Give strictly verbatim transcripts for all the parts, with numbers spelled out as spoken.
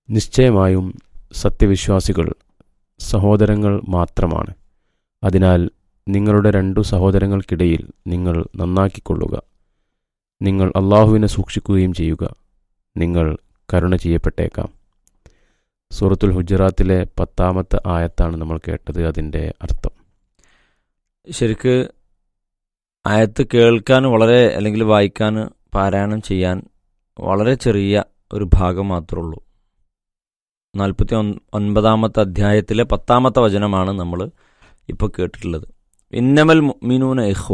നിശ്ചയമായും സത്യവിശ്വാസികൾ സഹോദരങ്ങൾ മാത്രമാണ്. അതിനാൽ നിങ്ങളുടെ രണ്ടു സഹോദരങ്ങൾക്കിടയിൽ നിങ്ങൾ നന്നാക്കിക്കൊള്ളുക. നിങ്ങൾ അള്ളാഹുവിനെ സൂക്ഷിക്കുകയും ചെയ്യുക. നിങ്ങൾ കരുണ ചെയ്യപ്പെട്ടേക്കാം. സൂറത്തുൽ ഹുജറാത്തിലെ പത്താമത്തെ ആയത്താണ് നമ്മൾ കേട്ടത്. അതിൻ്റെ അർത്ഥം ശരിക്ക് ആയത്ത് കേൾക്കാൻ വളരെ അല്ലെങ്കിൽ വായിക്കാൻ പാരായണം ചെയ്യാൻ വളരെ ചെറിയ ഒരു ഭാഗം മാത്രമേ ഉള്ളൂ. നാൽപ്പത്തി ഒൻപതാമത്തെ അധ്യായത്തിലെ പത്താമത്തെ വചനമാണ് നമ്മൾ ഇപ്പോൾ കേട്ടിട്ടുള്ളത്. ഇന്നമൽ മുഅ്മിനൂന ഇഖ്വ,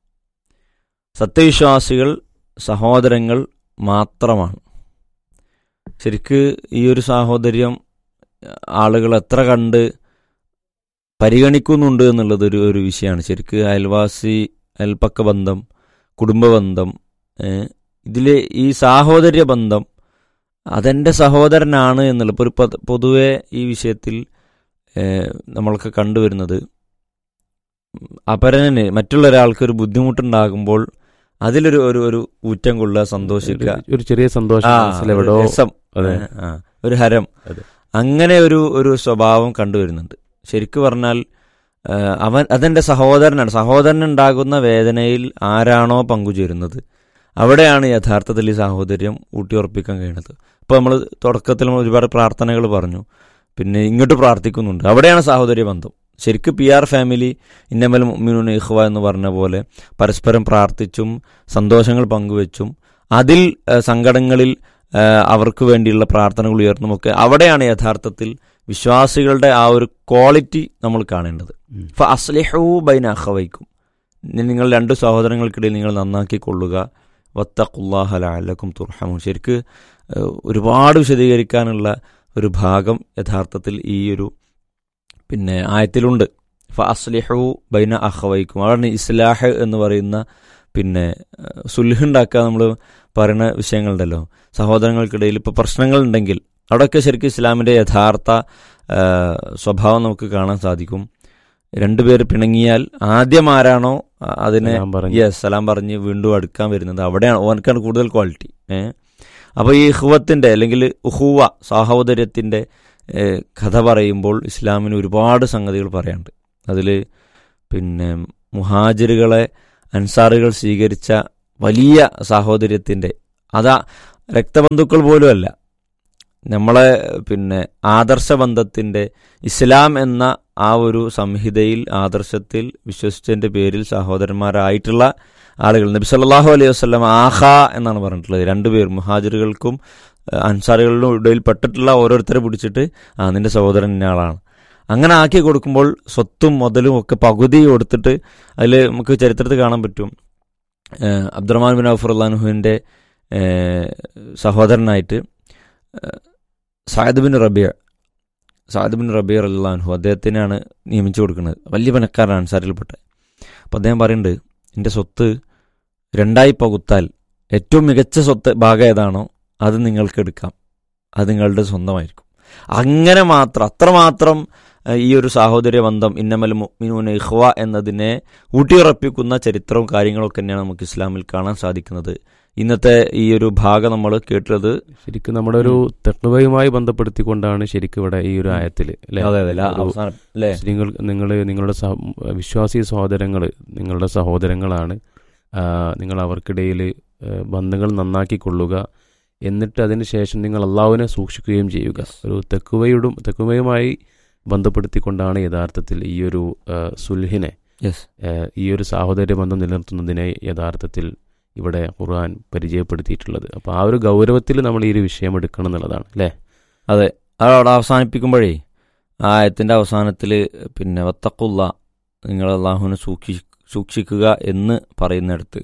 സത്യവിശ്വാസികൾ സഹോദരങ്ങൾ മാത്രമാണ്. ശരിക്ക് ഈ ഒരു സാഹോദര്യം ആളുകൾ എത്ര കണ്ട് പരിഗണിക്കുന്നുണ്ട് എന്നുള്ളത് ഒരു ഒരു വിഷയമാണ്. ശരിക്ക് അയൽവാസി, അയൽപ്പക്ക ബന്ധം, കുടുംബ ബന്ധം, ഇതിൽ ഈ സാഹോദര്യ ബന്ധം അതെൻ്റെ സഹോദരനാണ് എന്നുള്ള ഇപ്പോൾ ഒരു പൊതുവെ ഈ വിഷയത്തിൽ നമ്മളൊക്കെ കണ്ടുവരുന്നത്, അപരന് മറ്റുള്ള ഒരാൾക്ക് ഒരു ബുദ്ധിമുട്ടുണ്ടാകുമ്പോൾ അതിലൊരു ഒരു ഒരു ഊറ്റം കൊള്ളുക, സന്തോഷിക്കുക, ഒരു ചെറിയ സന്തോഷം, ഒരു ഹരം, അങ്ങനെ ഒരു ഒരു സ്വഭാവം കണ്ടുവരുന്നുണ്ട്. ശരിക്കു പറഞ്ഞാൽ അവൻ അതെൻ്റെ സഹോദരനാണ്. സഹോദരനുണ്ടാകുന്ന വേദനയിൽ ആരാണോ പങ്കുചേരുന്നത് അവിടെയാണ് യഥാർത്ഥത്തിൽ ഈ സാഹോദര്യം ഊട്ടിയുറപ്പിക്കാൻ കഴിയുന്നത്. ഇപ്പോൾ നമ്മൾ തുടക്കത്തിൽ ഒരുപാട് പ്രാർത്ഥനകൾ പറഞ്ഞു, പിന്നെ ഇങ്ങോട്ട് പ്രാർത്ഥിക്കുന്നുണ്ട്. അവിടെയാണ് സാഹോദര്യ ബന്ധം. ശരിക്കും പി ആർ ഫാമിലി ഇന്നമൽ മുഅ്മിനൂന ഇഖ്വ എന്ന് പറഞ്ഞ പോലെ പരസ്പരം പ്രാർത്ഥിച്ചും സന്തോഷങ്ങൾ പങ്കുവെച്ചും അതിൽ സങ്കടങ്ങളിൽ അവർക്ക് വേണ്ടിയുള്ള പ്രാർത്ഥനകൾ ഉയർന്നുമൊക്കെ അവിടെയാണ് യഥാർത്ഥത്തിൽ വിശ്വാസികളുടെ ആ ഒരു ക്വാളിറ്റി നമ്മൾ കാണേണ്ടത്. ഫഅസ്ലിഹൂ ബൈന അഖവൈക്കും, നിങ്ങൾ രണ്ട് സഹോദരങ്ങൾക്കിടയിൽ നിങ്ങൾ നന്നാക്കിക്കൊള്ളുക. വത്തഖുല്ലാഹ ലഅല്ലക്കും തുർഹമൂൻ. ശരിക്ക് ഒരുപാട് വിശദീകരിക്കാനുള്ള ഒരു ഭാഗം യഥാർത്ഥത്തിൽ ഈ ഒരു പിന്നെ ആയത്തിലുണ്ട്. ഫഅസ്ലിഹൂ ബൈന അഖവൈക്കും, അതാണ് ഇസ്ലാഹ് എന്ന് പറയുന്ന. പിന്നെ സുൽഹ് ഉണ്ടാക്കുക നമ്മൾ പറയുന്ന വിഷയങ്ങളുണ്ടല്ലോ, സഹോദരങ്ങൾക്കിടയിൽ ഇപ്പോൾ പ്രശ്നങ്ങളുണ്ടെങ്കിൽ അവിടെയൊക്കെ ശരിക്കും ഇസ്ലാമിൻ്റെ യഥാർത്ഥ സ്വഭാവം നമുക്ക് കാണാൻ സാധിക്കും. രണ്ടുപേർ പിണങ്ങിയാൽ ആദ്യം ആരാണോ അതിനെ യെസ് സലാം പറഞ്ഞ് വീണ്ടും അടുക്കാൻ വരുന്നത് അവിടെയാണ്, ഓനക്കാണ് കൂടുതൽ ക്വാളിറ്റി. ഏഹ് അപ്പോൾ ഈ ഇഖ്വത്തിൻ്റെ അല്ലെങ്കിൽ ഉഖുവ സാഹോദര്യത്തിൻ്റെ കഥ പറയുമ്പോൾ ഇസ്ലാമിന് ഒരുപാട് സംഗതികൾ പറയാനുണ്ട്. അതിൽ പിന്നെ മുഹാജിറുകളെ അൻസാറുകൾ സ്വീകരിച്ച വലിയ സാഹോദര്യത്തിൻ്റെ, അതാ രക്തബന്ധുക്കൾ പോലും അല്ല, നമ്മളെ പിന്നെ ആദർശബന്ധത്തിൻ്റെ ഇസ്ലാം എന്ന ആ ഒരു സംഹിതയിൽ ആദർശത്തിൽ വിശ്വസിച്ചതിൻ്റെ പേരിൽ സഹോദരന്മാരായിട്ടുള്ള ആളുകൾ നബി സല്ലല്ലാഹു അലൈഹി വസല്ലം ആഖ എന്നാണ് പറഞ്ഞിട്ടുള്ളത്. രണ്ടുപേർ മുഹാജിറുകൾക്കും അൻസാറുകളിലും ഇടയിൽ പെട്ടിട്ടുള്ള ഓരോരുത്തരെ പിടിച്ചിട്ട് ആ നിന്റെ സഹോദരൻ ഇന്നയാളാണ് അങ്ങനെ ആക്കി കൊടുക്കുമ്പോൾ സ്വത്തും മുതലും ഒക്കെ പകുതി കൊടുത്തിട്ട് അതിൽ നമുക്ക് ചരിത്രത്തിൽ കാണാൻ പറ്റും. അബ്ദുറഹ്മാൻ ബിൻ ഔഫ് റളിയല്ലാഹുവിൻ്റെ സഹോദരനായിട്ട് സഅദ് ബിൻ റബീഅ സഅദ് ബിൻ റബീഅ റളിയല്ലാഹു അദ്ദേഹത്തിനാണ് നിയമിച്ചു കൊടുക്കുന്നത്. വലിയ പണക്കാരനാണ് അൻസാരിൽപ്പെട്ട. അപ്പോൾ അദ്ദേഹം പറയുന്നുണ്ട്, എൻ്റെ സ്വത്ത് രണ്ടായി പകുത്താൽ ഏറ്റവും മികച്ച സ്വത്ത് ഭാഗം ഏതാണോ അത് നിങ്ങൾക്ക് എടുക്കാം, അത് നിങ്ങളുടെ സ്വന്തമായിരിക്കും. അങ്ങനെ മാത്രം അത്രമാത്രം ഈ ഒരു സാഹോദര്യ ബന്ധം ഇന്നമൽ മുഅ്മിനൂന ഇഖ്വ എന്നതിനെ ഊട്ടിയുറപ്പിക്കുന്ന ചരിത്രവും കാര്യങ്ങളൊക്കെ തന്നെയാണ് നമുക്ക് ഇസ്ലാമിൽ കാണാൻ സാധിക്കുന്നത്. ഇന്നത്തെ ഈ ഒരു ഭാഗം നമ്മൾ കേട്ടത് ശരിക്കും നമ്മുടെ ഒരു തഖ്വയുമായി ബന്ധപ്പെടുത്തിക്കൊണ്ടാണ് ശരിക്കും ഇവിടെ ഈ ഒരു ആയത്തിൽ നിങ്ങൾ നിങ്ങൾ നിങ്ങളുടെ വിശ്വാസി സഹോദരങ്ങൾ നിങ്ങളുടെ സഹോദരങ്ങളാണ്, നിങ്ങൾ അവർക്കിടയിൽ ബന്ധങ്ങൾ നന്നാക്കിക്കൊള്ളുക, എന്നിട്ട് അതിന് ശേഷം നിങ്ങൾ അള്ളാഹുവിനെ സൂക്ഷിക്കുകയും ചെയ്യുക. ഒരു തെക്കുവയോടും തെക്കുവയുമായി ബന്ധപ്പെടുത്തിക്കൊണ്ടാണ് യഥാർത്ഥത്തിൽ ഈ ഒരു സുൽഹിനെ, ഈ ഒരു സാഹോദര്യ ബന്ധം നിലനിർത്തുന്നതിനെ യഥാർത്ഥത്തിൽ ഇവിടെ ഖുർആൻ പരിചയപ്പെടുത്തിയിട്ടുള്ളത്. അപ്പോൾ ആ ഒരു ഗൗരവത്തിൽ നമ്മൾ ഈ ഒരു വിഷയം എടുക്കണം എന്നുള്ളതാണ് അല്ലേ? അതെ. അതവിടെ അവസാനിപ്പിക്കുമ്പോഴേ ആ ആയത്തിൻ്റെ അവസാനത്തിൽ പിന്നെ വത്തഖുല്ല, നിങ്ങൾ അള്ളാഹുവിനെ സൂക്ഷി സൂക്ഷിക്കുക എന്ന് പറയുന്നിടത്ത്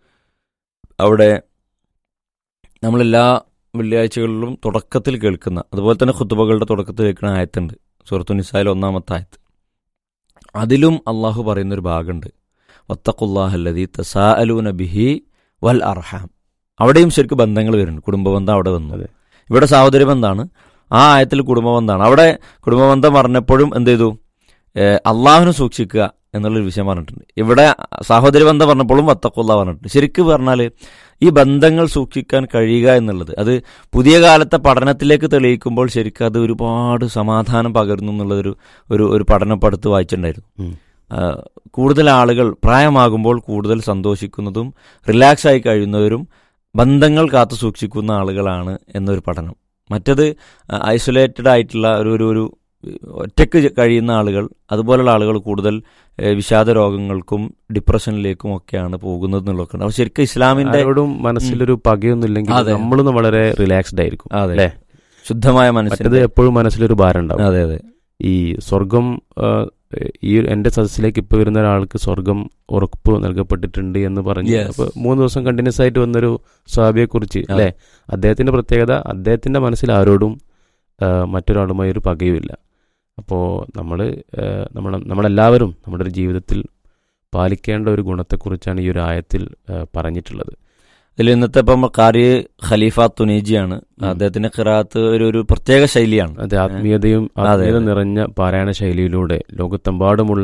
അവിടെ നമ്മളെല്ലാ വെള്ളിയാഴ്ചകളിലും തുടക്കത്തിൽ കേൾക്കുന്ന, അതുപോലെ തന്നെ ഖുതുബകളുടെ തുടക്കത്തിൽ കേൾക്കുന്ന ആയത്തുണ്ട്, സൂറത്തു നിസായിൽ ഒന്നാമത്തെ ആയത്ത്. അതിലും അള്ളാഹു പറയുന്നൊരു ഭാഗമുണ്ട്, വത്തഖുല്ലാഹല്ലദീ തസാഅലൂന ബിഹി വൽ അർഹാം. അവിടെയും ശരിക്കും ബന്ധങ്ങൾ വരുന്നുണ്ട്. കുടുംബബന്ധം അവിടെ വന്നത്, ഇവിടെ സഹോദര ബന്ധമാണ്, ആ ആയത്തിൽ കുടുംബബന്ധമാണ്. അവിടെ കുടുംബബന്ധം പറഞ്ഞപ്പോഴും എന്ത് ചെയ്തു, അള്ളാഹുവിനെ സൂക്ഷിക്കുക എന്നുള്ളൊരു വിഷയം പറഞ്ഞിട്ടുണ്ട്. ഇവിടെ സഹോദര ബന്ധം പറഞ്ഞപ്പോഴും വത്തഖുല്ലാ പറഞ്ഞിട്ടുണ്ട്. ശരിക്കും പറഞ്ഞാൽ ഈ ബന്ധങ്ങൾ സൂക്ഷിക്കാൻ കഴിയുക എന്നുള്ളത് അത് പുതിയ കാലത്തെ പഠനത്തിലേക്ക് തെളിയിക്കുമ്പോൾ ശരിക്കും അത് ഒരുപാട് സമാധാനം പകരുന്നു എന്നുള്ളതൊരു ഒരു ഒരു പഠനപ്പടുത്ത് വായിച്ചിട്ടുണ്ടായിരുന്നു. കൂടുതൽ ആളുകൾ പ്രായമാകുമ്പോൾ കൂടുതൽ സന്തോഷിക്കുന്നതും റിലാക്സ് ആയി കഴിയുന്നവരും ബന്ധങ്ങൾ കാത്തു സൂക്ഷിക്കുന്ന ആളുകളാണ് എന്നൊരു പഠനം. മറ്റത് ഐസൊലേറ്റഡ് ആയിട്ടുള്ള ഒരു ഒരു ഒരു ഒറ്റയ്ക്ക് കഴിയുന്ന ആളുകൾ, അതുപോലുള്ള ആളുകൾ കൂടുതൽ വിഷാദ രോഗങ്ങൾക്കും ഡിപ്രഷനിലേക്കും ഒക്കെയാണ് പോകുന്നത് എന്നുള്ളതൊക്കെ. അപ്പോൾ ശരിക്കും ഇസ്ലാമിന്റെ മനസ്സിലൊരു പകയൊന്നും ഇല്ലെങ്കിൽ നമ്മളൊന്നും വളരെ റിലാക്സ്ഡ് ആയിരിക്കും. അതെ, ശുദ്ധമായ മനസ്സിൽ എപ്പോഴും മനസ്സിലൊരു ഭാരം ഉണ്ടാവും. അതെ അതെ ഈ സ്വർഗം, ഈ എന്റെ സദസ്സിലേക്ക് ഇപ്പൊ വരുന്ന ഒരാൾക്ക് സ്വർഗം ഉറപ്പ് നൽകപ്പെട്ടിട്ടുണ്ട് എന്ന് പറഞ്ഞ് അപ്പൊ മൂന്ന് ദിവസം കണ്ടിന്യൂസ് ആയിട്ട് വന്നൊരു സ്വഹാബിയെ കുറിച്ച് അല്ലെ, അദ്ദേഹത്തിന്റെ പ്രത്യേകത അദ്ദേഹത്തിന്റെ മനസ്സിൽ ആരോടും മറ്റൊരാളുമായി ഒരു പകയുമില്ല. അപ്പോൾ നമ്മൾ നമ്മൾ നമ്മളെല്ലാവരും നമ്മുടെ ഒരു ജീവിതത്തിൽ പാലിക്കേണ്ട ഒരു ഗുണത്തെക്കുറിച്ചാണ് ഈ ഒരു ആയത്തിൽ പറഞ്ഞിട്ടുള്ളത്. ഇതിൽ ഇന്നത്തെ ഇപ്പം ഖാരി ഖലീഫ തുനീജിയാണ്. അദ്ദേഹത്തിന്റെ ഖിറാഅത്ത് ഒരു ഒരു പ്രത്യേക ശൈലിയാണ്. അതെ, ആത്മീയതയും ആത്മീയത നിറഞ്ഞ പാരായണ ശൈലിയിലൂടെ ലോകത്തെമ്പാടുമുള്ള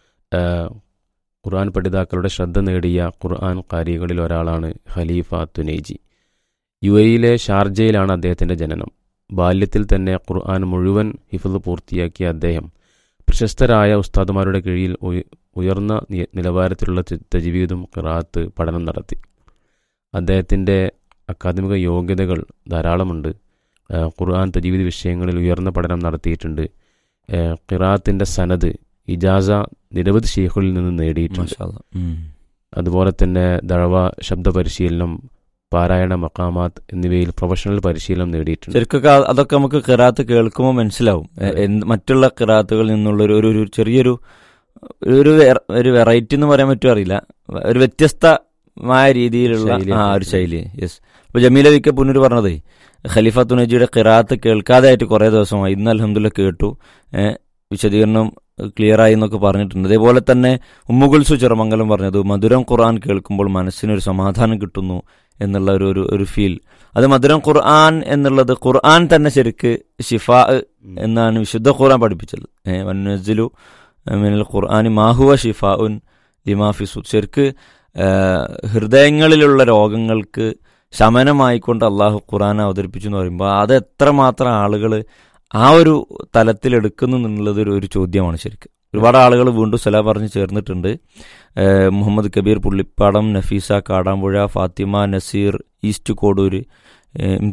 ഖുർആൻ പഠിതാക്കളുടെ ശ്രദ്ധ നേടിയ ഖുർആൻ ഖാരികളിൽ ഒരാളാണ് ഖലീഫ തുനീജി. യു എയിലെ ഷാർജയിലാണ് അദ്ദേഹത്തിന്റെ ജനനം. ബാല്യത്തിൽ തന്നെ ഖുർആൻ മുഴുവൻ ഹിഫ്ള് പൂർത്തിയാക്കിയ അദ്ദേഹം പ്രശസ്തരായ ഉസ്താദുമാരുടെ കീഴിൽ ഉയർന്ന നിലവാരത്തിലുള്ള തജ്വീദും ഖിറാഅത്ത് പഠനം നടത്തി. അദ്ദേഹത്തിൻ്റെ അക്കാദമിക യോഗ്യതകൾ ധാരാളമുണ്ട്. ഖുർആൻ തജ്വീദ് വിഷയങ്ങളിൽ ഉയർന്ന പഠനം നടത്തിയിട്ടുണ്ട്. ഖിറാഅത്തിൻ്റെ സനദ്, ഇജാസ നിരവധി ശൈഖുകളിൽ നിന്ന് നേടിയിട്ടുണ്ട്. അതുപോലെ തന്നെ ദഅവ, ശബ്ദ പരിശീലനം, പാരായണ, മഖാമാത്ത് എന്നിവയിൽ പ്രൊഫഷണൽ പരിശീലനം നേടിയിട്ടുണ്ട്. ശരിക്കും അതൊക്കെ നമുക്ക് ഖിറാഅത്ത് കേൾക്കുമ്പോൾ മനസ്സിലാവും. മറ്റുള്ള ഖിറാഅത്തുകളിൽ നിന്നുള്ള ഒരു ഒരു ചെറിയൊരു ഒരു ഒരു വെറൈറ്റി എന്ന് പറയാൻ പറ്റുമോ അറിയില്ല, ഒരു വ്യത്യസ്തമായ രീതിയിലുള്ള ആ ഒരു ശൈലി. യെസ്. ഇപ്പൊ ജമീല വിക്ക പുനൂർ പറഞ്ഞതേ ഖലീഫ തുനീജിയുടെ ഖിറാഅത്ത് കേൾക്കാതെ ആയിട്ട് കുറെ ദിവസമായി. ഇന്ന് അൽഹംദുലില്ലാഹ് കേട്ടു, വിശദീകരണം ക്ലിയർ ആയി എന്നൊക്കെ പറഞ്ഞിട്ടുണ്ട്. അതേപോലെ തന്നെ ഉമ്മുകുൽസു ചെറുമംഗലം പറഞ്ഞത് മധുരം ഖുർആൻ കേൾക്കുമ്പോൾ മനസ്സിനൊരു സമാധാനം കിട്ടുന്നു എന്നുള്ള ഒരു ഒരു ഫീൽ. അത് മധുരം ഖുർആൻ എന്നുള്ളത് ഖുർആൻ തന്നെ ശരിക്ക് ഷിഫാ എന്നാണ് വിശുദ്ധ ഖുർആൻ പഠിപ്പിച്ചത്. വനസ്സിലു മിനൽ ഖുർആനി മാഹുവ ഷിഫാഉൻ ലിമാ ഫി സുദൂർ. ശരിക്ക് ഹൃദയങ്ങളിലുള്ള രോഗങ്ങൾക്ക് ശമനമായിക്കൊണ്ട് അള്ളാഹു ഖുർആൻ അവതരിപ്പിച്ചു എന്ന് പറയുമ്പോൾ അത് എത്രമാത്രം ആളുകൾ ആ ഒരു തലത്തിലെടുക്കുന്നു എന്നുള്ളത് ഒരു ചോദ്യമാണ്. ശരിക്കും ഒരുപാട് ആളുകൾ വീണ്ടും സലാം പറഞ്ഞ് ചേർന്നിട്ടുണ്ട്. മുഹമ്മദ് കബീർ പുള്ളിപ്പാടം, നഫീസ കാടാമ്പുഴ, ഫാത്തിമ നസീർ ഈസ്റ്റ് കോഡൂർ,